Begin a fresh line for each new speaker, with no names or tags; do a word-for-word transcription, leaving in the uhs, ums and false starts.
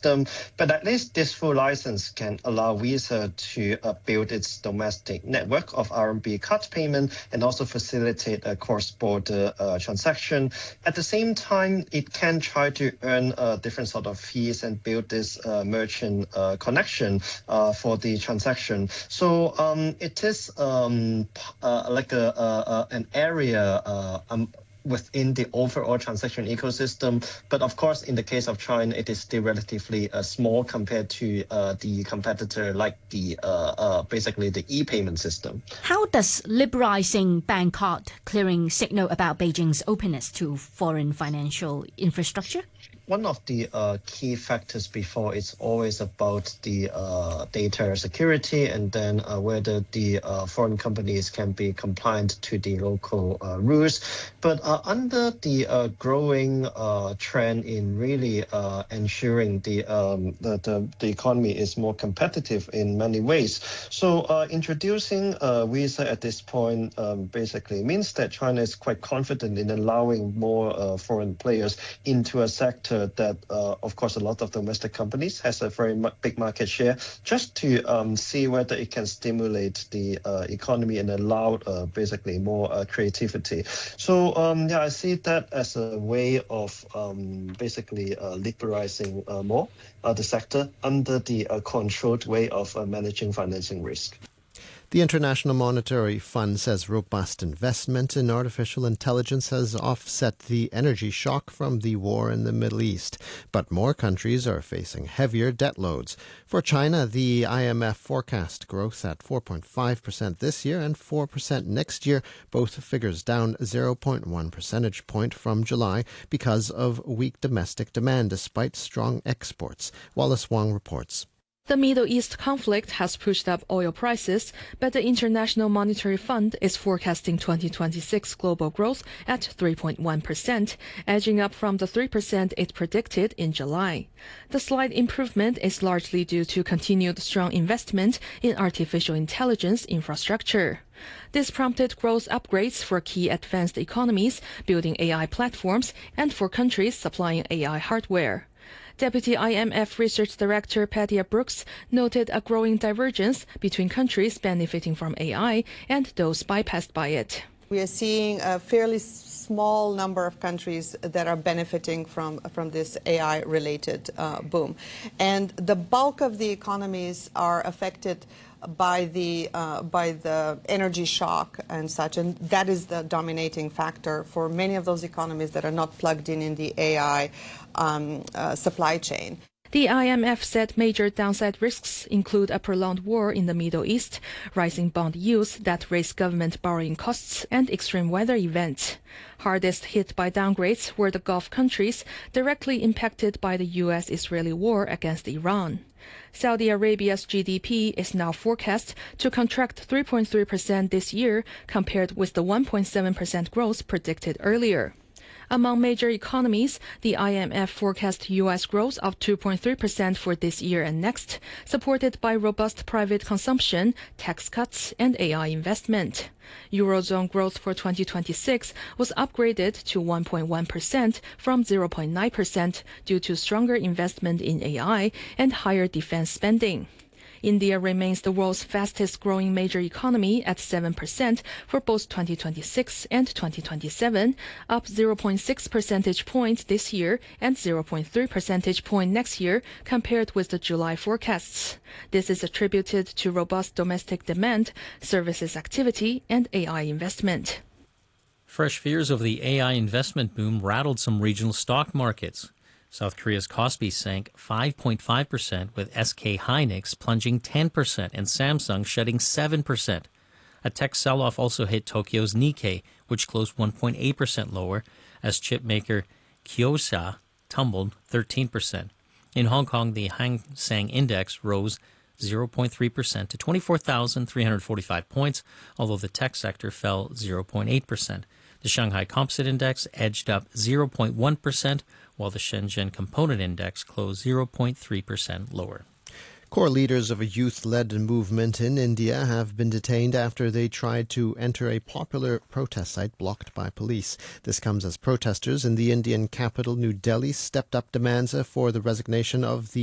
ecosystem. But at least this full license can allow Visa to uh, build its domestic network of R M B card payment and also facilitate a cross-border uh, transaction. At the same time, it can try to earn uh, different sort of fees and build this uh, merchant uh, connection uh, for the transaction. So um, it is um, uh, like a, a, a an area uh, um, within the overall transaction ecosystem. But of course, in the case of China, it is still relatively uh, small compared to uh, the competitor like the uh, uh, basically the e-payment system.
How does liberalizing bank card clearing signal about Beijing's openness to foreign financial infrastructure?
One of the uh, key factors before is always about the uh, data security and then uh, whether the uh, foreign companies can be compliant to the local uh, rules. But uh, under the uh, growing uh, trend in really uh, ensuring the, um, the, the the economy is more competitive in many ways. So uh, introducing uh, Visa at this point um, basically means that China is quite confident in allowing more uh, foreign players into a sector that, uh, of course, a lot of domestic companies has a very big market share, just to um, see whether it can stimulate the uh, economy and allow uh, basically more uh, creativity. So um, yeah, I see that as a way of um, basically uh, liberalizing uh, more uh, the sector under the uh, controlled way of uh, managing financing risk.
The International Monetary Fund says robust investment in artificial intelligence has offset the energy shock from the war in the Middle East, but more countries are facing heavier debt loads. For China, the I M F forecast growth at four point five percent this year and four percent next year, both figures down zero point one percentage point from July because of weak domestic demand despite strong exports. Wallace Wong reports.
The Middle East conflict has pushed up oil prices, but the International Monetary Fund is forecasting twenty twenty-six global growth at three point one percent, edging up from the three percent it predicted in July. The slight improvement is largely due to continued strong investment in artificial intelligence infrastructure. This prompted growth upgrades for key advanced economies building A I platforms and for countries supplying A I hardware. Deputy I M F Research Director Patia Brooks noted a growing divergence between countries benefiting from A I and those bypassed by it.
We are seeing a fairly small number of countries that are benefiting from, from this A I-related uh, boom. And the bulk of the economies are affected by the uh, by the energy shock and such, and that is the dominating factor for many of those economies that are not plugged in in the A I um, uh, supply chain.
The I M F said major downside risks include a prolonged war in the Middle East, rising bond yields that raise government borrowing costs, and extreme weather events. Hardest hit by downgrades were the Gulf countries, directly impacted by the U S-Israeli war against Iran. Saudi Arabia's G D P is now forecast to contract three point three percent this year, compared with the one point seven percent growth predicted earlier. Among major economies, the I M F forecast U S growth of two point three percent for this year and next, supported by robust private consumption, tax cuts, and A I investment. Eurozone growth for twenty twenty-six was upgraded to one point one percent from zero point nine percent due to stronger investment in A I and higher defense spending. India remains the world's fastest-growing major economy at seven percent for both twenty twenty-six and twenty twenty-seven, up zero point six percentage points this year and zero point three percentage point next year compared with the July forecasts. This is attributed to robust domestic demand, services activity, and A I investment.
Fresh fears of the A I investment boom rattled some regional stock markets. South Korea's Kospi sank five point five percent, with S K Hynix plunging ten percent and Samsung shedding seven percent. A tech sell-off also hit Tokyo's Nikkei, which closed one point eight percent lower, as chipmaker Kioxia tumbled thirteen percent. In Hong Kong, the Hang Seng Index rose zero point three percent to twenty-four thousand three hundred forty-five points, although the tech sector fell zero point eight percent. The Shanghai Composite Index edged up zero point one percent, while the Shenzhen Component Index closed zero point three percent lower.
Core leaders of a youth-led movement in India have been detained after they tried to enter a popular protest site blocked by police. This comes as protesters in the Indian capital, New Delhi, stepped up demands for the resignation of the